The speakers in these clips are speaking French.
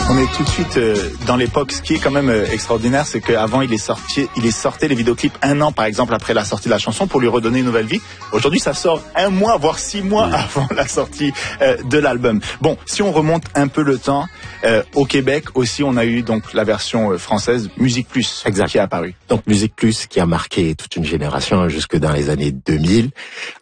On est tout de suite dans l'époque. Ce qui est quand même extraordinaire, c'est qu'avant il sortait les vidéoclips un an par exemple après la sortie de la chanson pour lui redonner une nouvelle vie. Aujourd'hui ça sort un mois voire 6 mois avant la sortie de l'album. Bon, si on remonte un peu le temps, au Québec aussi on a eu donc la version française Musique Plus qui est apparue. Donc Musique Plus qui a marqué toute une génération jusque dans les années 2000.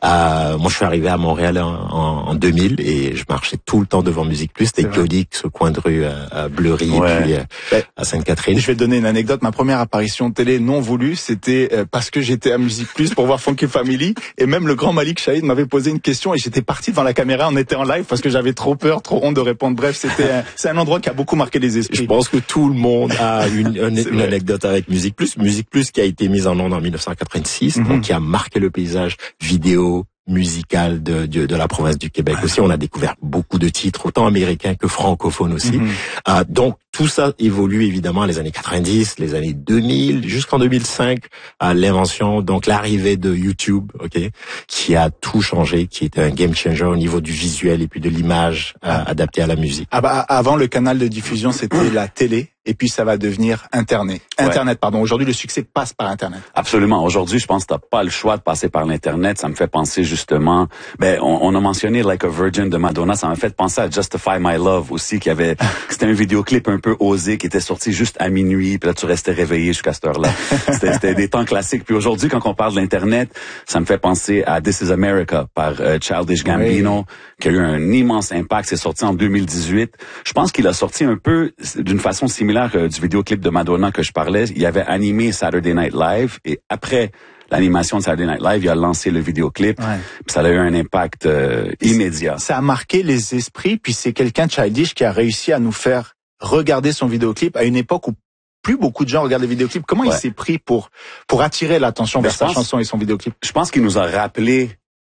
Moi je suis arrivé à Montréal en 2000 et je marchais tout le temps devant Musique Plus. C'était iconique ce coin de rue à Bleury et puis à Sainte-Catherine. Je vais te donner une anecdote. Ma première apparition télé non voulue, c'était parce que j'étais à Musique Plus pour voir Funky Family et même le grand Malik Shahid m'avait posé une question et j'étais parti devant la caméra, on était en live parce que j'avais trop peur, trop honte de répondre. Bref, c'est un endroit qui a beaucoup marqué les esprits. Je pense que tout le monde a une anecdote avec Musique Plus. Musique Plus qui a été mise en ondes en 1986, donc qui a marqué le paysage vidéo, musical de la province du Québec aussi. On a découvert beaucoup de titres, autant américains que francophones aussi. Donc, tout ça évolue évidemment les années 90, les années 2000, jusqu'en 2005, à l'invention, donc l'arrivée de YouTube, qui a tout changé, qui était un game changer au niveau du visuel et puis de l'image adaptée à la musique. Avant, le canal de diffusion, c'était la télé. Et puis ça va devenir Internet. Aujourd'hui, le succès passe par Internet. Absolument. Aujourd'hui, je pense que t'as pas le choix de passer par l'Internet. Ça me fait penser justement, on a mentionné Like a Virgin de Madonna. Ça m'a fait penser à Justify My Love aussi, c'était un vidéoclip un peu osé qui était sorti juste à minuit. Puis là, tu restais réveillé jusqu'à cette heure-là. C'était des temps classiques. Puis aujourd'hui, quand on parle de l'Internet, ça me fait penser à This Is America par Childish Gambino, qui a eu un immense impact. C'est sorti en 2018. Je pense qu'il a sorti un peu d'une façon similaire du vidéoclip de Madonna que je parlais. Il avait animé Saturday Night Live et après l'animation de Saturday Night Live, il a lancé le vidéoclip. Puis ça a eu un impact immédiat. Ça a marqué les esprits. Puis c'est quelqu'un, Childish, qui a réussi à nous faire regarder son vidéoclip à une époque où plus beaucoup de gens regardent les vidéoclips. Comment il s'est pris pour attirer l'attention vers sa chanson et son vidéoclip? Je pense qu'il nous a rappelé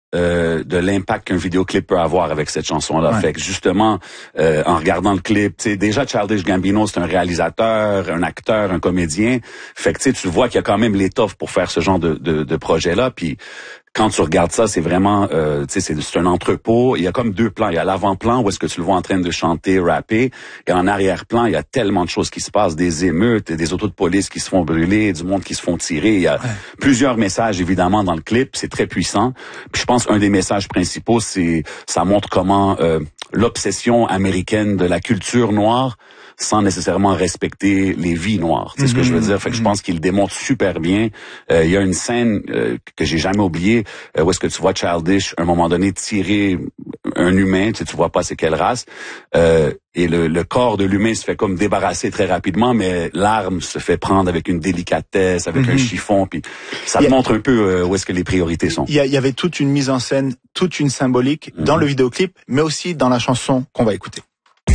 de l'impact qu'un vidéoclip peut avoir avec cette chanson-là. Fait que justement, en regardant le clip, tu sais, déjà Childish Gambino, c'est un réalisateur, un acteur, un comédien. Fait que tu vois qu'il y a quand même l'étoffe pour faire ce genre de projet-là. Puis quand tu regardes ça, c'est vraiment, c'est un entrepôt. Il y a comme deux plans. Il y a l'avant-plan où est-ce que tu le vois en train de chanter, rapper. Et en arrière-plan, il y a tellement de choses qui se passent. Des émeutes, des autos de police qui se font brûler, du monde qui se font tirer. Il y a plusieurs messages, évidemment, dans le clip. C'est très puissant. Puis je pense un des messages principaux, ça montre comment l'obsession américaine de la culture noire sans nécessairement respecter les vies noires. C'est ce que je veux dire. Fait que je pense qu'il démontre super bien. Il y a une scène que j'ai jamais oubliée où est-ce que tu vois Childish, à un moment donné, tirer un humain, tu vois pas c'est quelle race, et le corps de l'humain se fait comme débarrasser très rapidement, mais l'arme se fait prendre avec une délicatesse, avec un chiffon, puis ça te montre un peu où est-ce que les priorités sont. Il y avait toute une mise en scène, toute une symbolique dans le vidéoclip, mais aussi dans la chanson qu'on va écouter.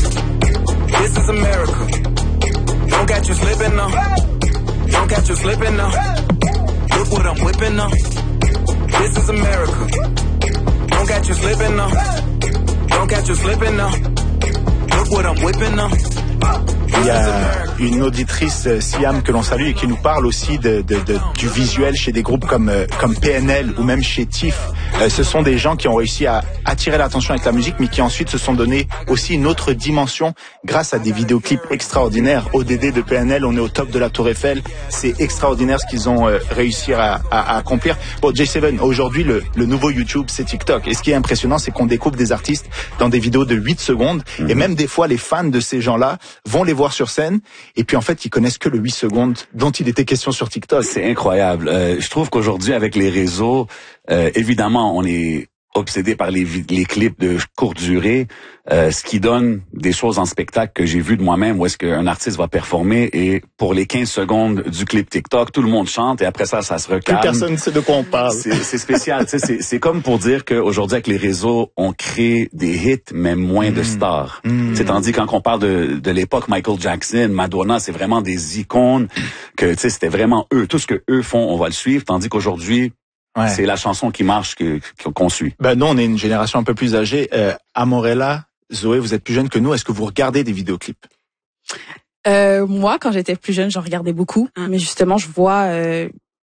This is America. Don't catch you slipping now. Don't catch you slipping now. Look what I'm whipping now. This is America. Don't catch you slipping now. Don't catch you slipping now. Look what I'm whipping now. Il y a une auditrice, Siam, que l'on salue et qui nous parle aussi du visuel chez des groupes comme PNL ou même chez TIFF. Ce sont des gens qui ont réussi à attirer l'attention avec la musique, mais qui ensuite se sont donné aussi une autre dimension grâce à des vidéoclips extraordinaires. ODD de PNL, on est au top de la Tour Eiffel. C'est extraordinaire ce qu'ils ont réussi à accomplir. Bon, J7, aujourd'hui, le nouveau YouTube, c'est TikTok. Et ce qui est impressionnant, c'est qu'on découpe des artistes dans des vidéos de 8 secondes. Et même des fois, les fans de ces gens-là vont les voir sur scène. Et puis, en fait, ils connaissent que le 8 secondes dont il était question sur TikTok. C'est incroyable. Je trouve qu'aujourd'hui, avec les réseaux, évidemment, on est obsédé par les clips de courte durée, ce qui donne des choses en spectacle que j'ai vu de moi-même où est-ce qu'un artiste va performer et pour les 15 secondes du clip TikTok, tout le monde chante et après ça se recalme. Plus personne ne sait de quoi on parle. C'est spécial. C'est comme pour dire qu'aujourd'hui, avec les réseaux, on crée des hits, mais moins de stars. Tandis quand on parle de l'époque Michael Jackson, Madonna, c'est vraiment des icônes que c'était vraiment eux. Tout ce que eux font, on va le suivre. Tandis qu'aujourd'hui, c'est la chanson qui marche qu'on suit. Nous, on est une génération un peu plus âgée. Amorella, Zoé, vous êtes plus jeune que nous. Est-ce que vous regardez des vidéoclips? Moi, quand j'étais plus jeune, j'en regardais beaucoup. Mais justement, je vois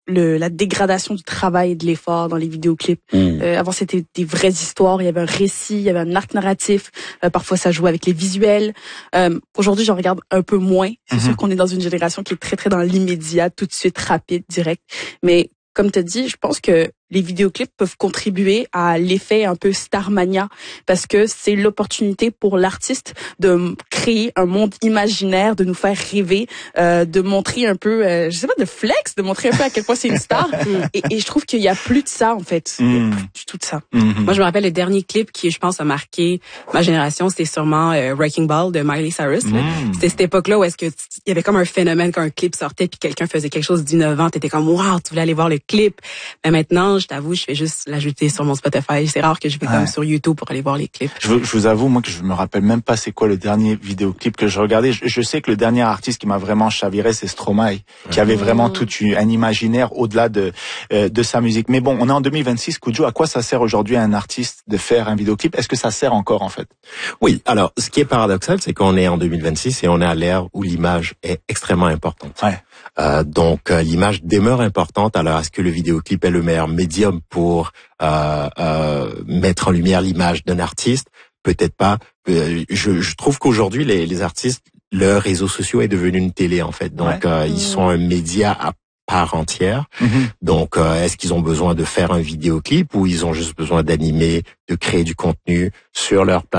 la dégradation du travail et de l'effort dans les vidéoclips. Avant, c'était des vraies histoires, il y avait un récit, il y avait un arc narratif. Parfois, ça jouait avec les visuels. Aujourd'hui, j'en regarde un peu moins. C'est sûr qu'on est dans une génération qui est très, très dans l'immédiat, tout de suite, rapide, direct. Mais comme tu as dit, je pense que les vidéoclips peuvent contribuer à l'effet un peu Starmania parce que c'est l'opportunité pour l'artiste de créer un monde imaginaire, de nous faire rêver, de montrer un peu, je sais pas, de flex, de montrer un peu à quel point c'est une star. Et je trouve qu'il y a plus de ça en fait, il y a plus du tout de ça. Moi, je me rappelle le dernier clip qui, je pense, a marqué ma génération, c'était sûrement Wrecking Ball de Miley Cyrus. C'était cette époque-là où est-ce que il y avait comme un phénomène quand un clip sortait puis quelqu'un faisait quelque chose d'innovant, t'étais comme wow, tu voulais aller voir le clip. Mais maintenant, je t'avoue, je fais juste l'ajouter sur mon Spotify. C'est rare que je vais comme sur YouTube pour aller voir les clips. Je vous avoue, moi, que je me rappelle même pas c'est quoi le dernier vidéoclip que je regardais. Je sais que le dernier artiste qui m'a vraiment chaviré, c'est Stromae, qui avait vraiment tout un imaginaire au-delà de sa musique. Mais bon, on est en 2026. Kudjo, à quoi ça sert aujourd'hui à un artiste de faire un vidéoclip? Est-ce que ça sert encore, en fait? Oui. Alors, ce qui est paradoxal, c'est qu'on est en 2026 et on est à l'ère où l'image est extrêmement importante. Donc, l'image demeure importante. Alors, est-ce que le vidéoclip est le meilleur médium pour mettre en lumière l'image d'un artiste? Peut-être pas. Je trouve qu'aujourd'hui, les artistes, leurs réseaux sociaux est devenu une télé, en fait. Donc, ils sont un média à part entière. Donc, est-ce qu'ils ont besoin de faire un vidéoclip ou ils ont juste besoin d'animer, de créer du contenu sur leur plateforme?